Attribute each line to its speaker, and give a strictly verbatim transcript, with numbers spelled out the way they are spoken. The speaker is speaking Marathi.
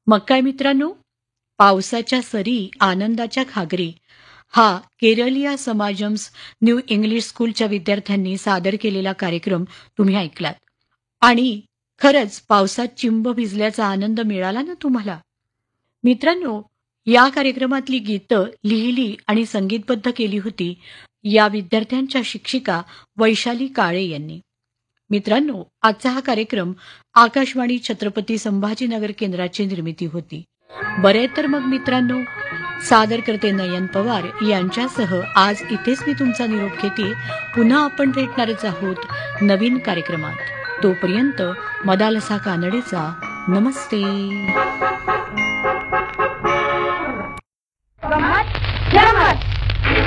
Speaker 1: मग काय मित्रांनो, पावसाच्या सरी आनंदाच्या घागरी हा केरलिया समाजम्स न्यू इंग्लिश स्कूलच्या विद्यार्थ्यांनी सादर केलेला कार्यक्रम तुम्ही ऐकलात. आणि खरंच पावसात चिंब भिजल्याचा आनंद मिळाला ना तुम्हाला? मित्रांनो, या कार्यक्रमातली गीतं लिहिली आणि संगीतबद्ध केली होती या विद्यार्थ्यांच्या शिक्षिका वैशाली काळे यांनी. मित्रांनो, आजचा हा कार्यक्रम आकाशवाणी छत्रपती संभाजीनगर केंद्राची निर्मिती होती. बरे तर मग मित्रांनो, सादर करते नयन पवार यांच्यासह आज इथेच मी तुमचा निरोप घेते. पुन्हा आपण भेटणारच आहोत नवीन कार्यक्रमात. तोपर्यंत मदालसा कानडेचा नमस्ते.